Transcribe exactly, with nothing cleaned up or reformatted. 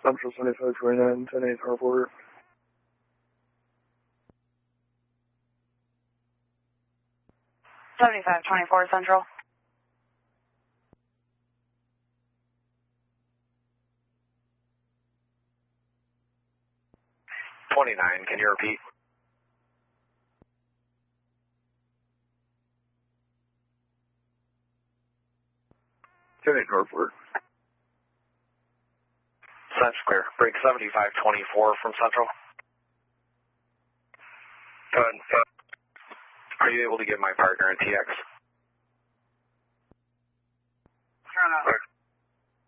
Central seventy-five twenty-nine, ten eight, Harp order. seventy-five twenty-four Central. twenty-nine, can you repeat? ten eight, Harp order. That's clear. Break seventy-five twenty-four from Central. Done. Are you able to get my partner in T X? Turn on.